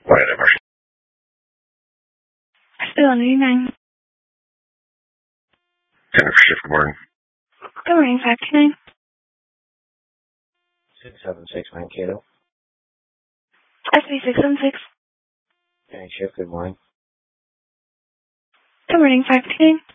Whatever. Still on 89. Center for shift, good morning. Good morning, 529. 676 Mankato. SB 676. Any shift, good morning. Good morning, 529.